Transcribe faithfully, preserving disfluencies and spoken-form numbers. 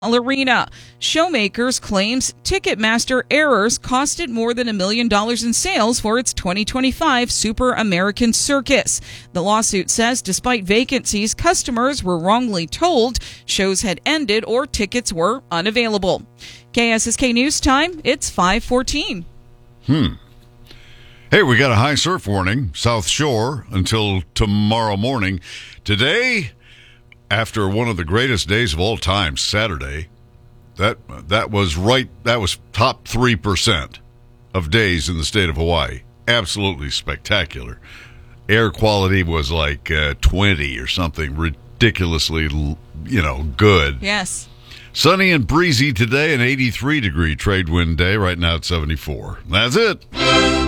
Arena. Showmakers claims Ticketmaster errors costed more than a million dollars in sales for its twenty twenty-five Super American Circus. The lawsuit says despite vacancies, customers were wrongly told shows had ended or tickets were unavailable. K S S K News Time, it's five fourteen. Hmm. Hey, we got a high surf warning, South Shore, until tomorrow morning. Today, after one of the greatest days of all time, Saturday, that that was right, that was top three percent of days in the state of Hawaii. Absolutely spectacular. Air quality was like uh, twenty or something, ridiculously, you know, good. Yes. Sunny and breezy today, an eighty-three degree trade wind day. Right now it's seventy-four. That's it.